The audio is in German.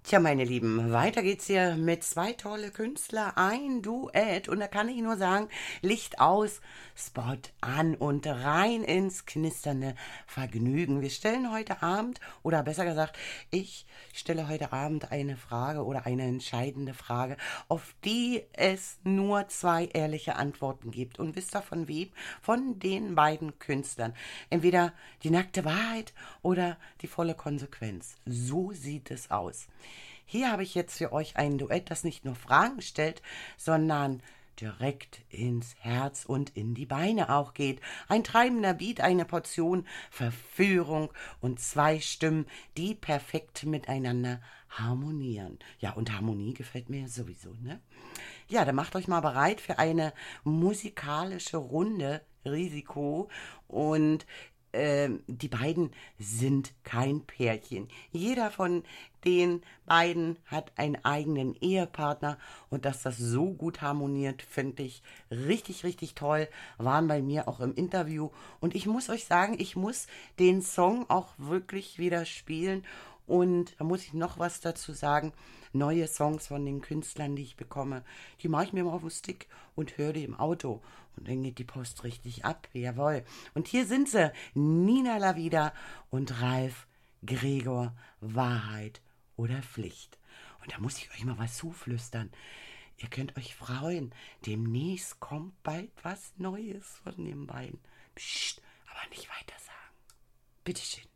Tja, meine Lieben, weiter geht's hier mit zwei tolle Künstler, ein Duett. Und da kann ich nur sagen, Licht aus, Spot an und rein ins knisternde Vergnügen. Wir stellen heute Abend, oder besser gesagt, ich stelle heute Abend eine Frage oder eine entscheidende Frage, auf die es nur zwei ehrliche Antworten gibt. Und wisst ihr von wem? Von den beiden Künstlern. Entweder die nackte Wahrheit oder die volle Konsequenz. So sieht es aus. Hier habe ich jetzt für euch ein Duett, das nicht nur Fragen stellt, sondern direkt ins Herz und in die Beine auch geht. Ein treibender Beat, eine Portion Verführung und zwei Stimmen, die perfekt miteinander harmonieren. Ja, und Harmonie gefällt mir sowieso, ne? Ja, dann macht euch mal bereit für eine musikalische Runde Risiko und die beiden sind kein Pärchen. Jeder von den beiden hat einen eigenen Ehepartner und dass das so gut harmoniert, finde ich richtig, richtig toll. Waren bei mir auch im Interview und ich muss euch sagen, ich muss den Song auch wirklich wieder spielen und da muss ich noch was dazu sagen. Neue Songs von den Künstlern, die ich bekomme, die mache ich mir mal auf den Stick und höre die im Auto. Und dann geht die Post richtig ab. Jawohl. Und hier sind sie. Nina Lavida und Ralf Gregor. Wahrheit oder Pflicht. Und da muss ich euch mal was zuflüstern. Ihr könnt euch freuen. Demnächst kommt bald was Neues von den beiden. Psst, aber nicht weiter sagen. Bitteschön.